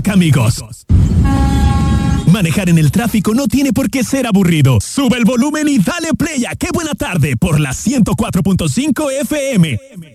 Amigos, manejar en el tráfico no tiene por qué ser aburrido. Sube el volumen y dale play a Qué Buena Tarde por la 104.5 FM.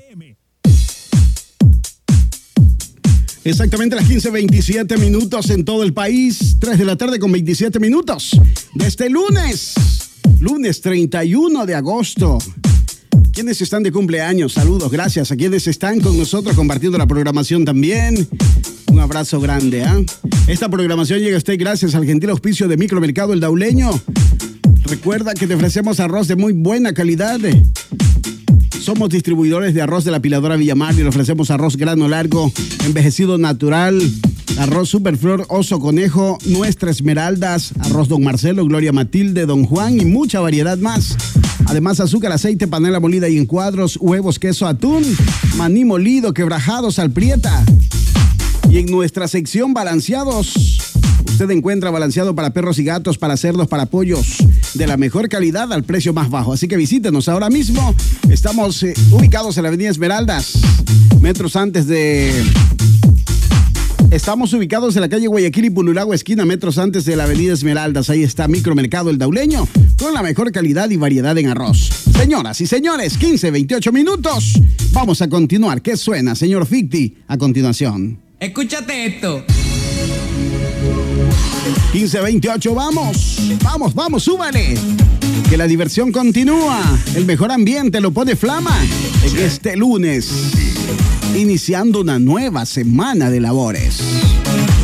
Exactamente las 15:27 minutos en todo el país. 3 de la tarde con 27 minutos. De este lunes 31 de agosto. Quienes están de cumpleaños, saludos, gracias a quienes están con nosotros compartiendo la programación también. Un abrazo grande, Esta programación llega a usted gracias al gentil auspicio de Micromercado El Dauleño. Recuerda que te ofrecemos arroz de muy buena calidad. Somos distribuidores de arroz de la Piladora Villamar y le ofrecemos arroz grano largo, envejecido natural, arroz Superflor, Oso Conejo, Nuestra Esmeraldas, arroz Don Marcelo, Gloria Matilde, Don Juan y mucha variedad más. Además, azúcar, aceite, panela molida y en cuadros, huevos, queso, atún, maní molido, quebrajado, salprieta. Y en nuestra sección balanceados, usted encuentra balanceado para perros y gatos, para cerdos, para pollos, de la mejor calidad al precio más bajo. Así que visítenos ahora mismo. Estamos ubicados en la avenida Esmeraldas, metros antes de... Estamos ubicados en la calle Guayaquil y Pululagua, esquina, metros antes de la avenida Esmeraldas. Ahí está Micromercado El Dauleño, con la mejor calidad y variedad en arroz. Señoras y señores, 15:28 minutos. Vamos a continuar. ¿Qué suena, señor Ficti, a continuación? Escúchate esto. 15:28, vamos, súbale. Que la diversión continúa. El mejor ambiente lo pone Flama en este lunes, iniciando una nueva semana de labores.